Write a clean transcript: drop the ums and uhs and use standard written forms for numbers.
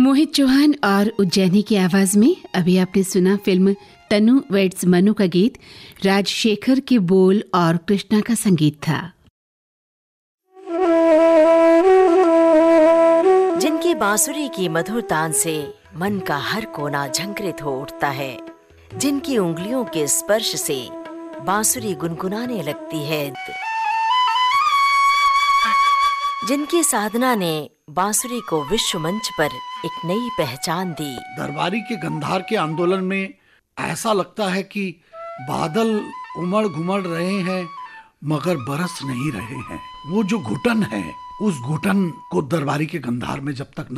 मोहित चौहान और उज्जैनी की आवाज में अभी आपने सुना फिल्म तनु वेड्स मनु का गीत। राजशेखर के बोल और कृष्णा का संगीत था। जिनकी बांसुरी की मधुर तान से मन का हर कोना झंकृत हो उठता है, जिनकी उंगलियों के स्पर्श से बांसुरी गुनगुनाने लगती है, जिनकी साधना ने बांसुरी को विश्व मंच पर एक नई पहचान दी। दरबारी के गंधार के आंदोलन में ऐसा लगता है कि बादल उमड़ घुमड़ रहे हैं मगर बरस नहीं रहे हैं। वो जो घुटन है, उस घुटन को दरबारी के गंधार में जब तक